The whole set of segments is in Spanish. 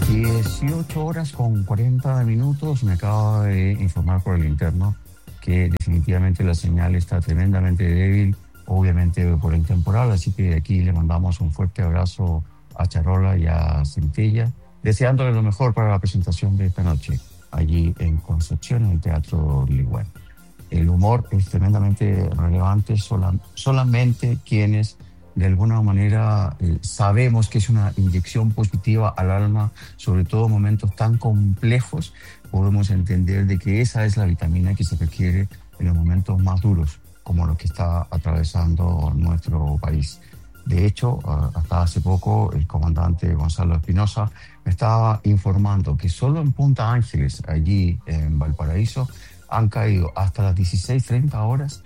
18 horas con 40 minutos. Me acaba de informar por el interno que definitivamente la señal está tremendamente débil, obviamente por el temporal, así que de aquí le mandamos un fuerte abrazo a Charola y a Centella, deseándole lo mejor para la presentación de esta noche allí en Concepción, en el Teatro Ligüen. El humor es tremendamente relevante, solamente quienes de alguna manera sabemos que es una inyección positiva al alma, sobre todo en momentos tan complejos, podemos entender de que esa es la vitamina que se requiere en los momentos más duros, como los que está atravesando nuestro país. De hecho, hasta hace poco el comandante Gonzalo Espinosa me estaba informando que solo en Punta Ángeles, allí en Valparaíso, han caído hasta las 16:30 horas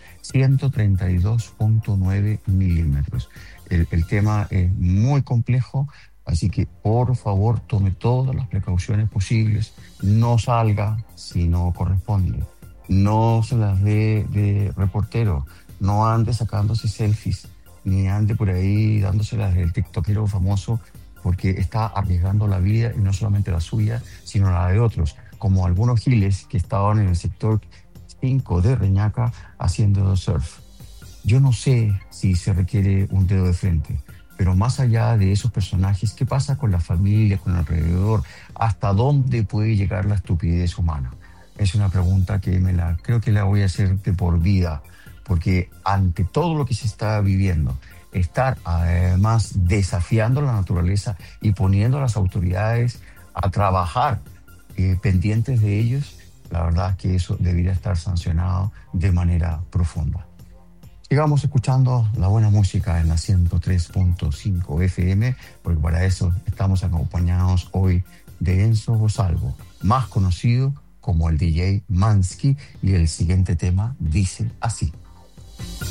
132.9 milímetros. El tema es muy complejo, así que por favor tome todas las precauciones posibles. No salga si no corresponde. No se las dé de reportero. No ande sacándose selfies, ni ande por ahí dándoselas del tiktokero famoso, porque está arriesgando la vida, y no solamente la suya, sino la de otros, como algunos giles que estaban en el sector 5 de Reñaca haciendo surf. Yo no sé si se requiere un dedo de frente, pero más allá de esos personajes, ¿qué pasa con la familia, con el alrededor? ¿Hasta dónde puede llegar la estupidez humana? Es una pregunta que creo que la voy a hacer de por vida, porque ante todo lo que se está viviendo, estar además desafiando la naturaleza y poniendo a las autoridades a trabajar pendientes de ellos, la verdad que eso debería estar sancionado de manera profunda. Sigamos escuchando la buena música en la 103.5 FM, porque para eso estamos acompañados hoy de Enzo Gosalvo, más conocido como el DJ Mansky, y el siguiente tema dice así.